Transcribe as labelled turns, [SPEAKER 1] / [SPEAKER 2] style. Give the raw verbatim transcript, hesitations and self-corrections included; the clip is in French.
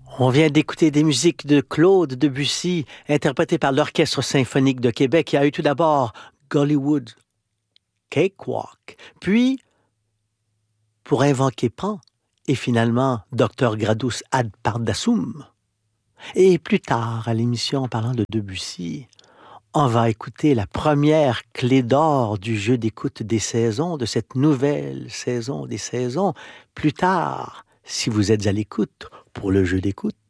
[SPEAKER 1] On vient d'écouter des musiques de Claude Debussy, interprétées par l'Orchestre symphonique de Québec, qui a eu tout d'abord Gollywood Cakewalk, puis Pour invoquer Pan, et finalement Docteur Gradus ad Pardassum. Et plus tard, à l'émission en parlant de Debussy, on va écouter la première clé d'or du jeu d'écoute des saisons, de cette nouvelle saison des saisons. Plus tard, si vous êtes à l'écoute pour le jeu d'écoute,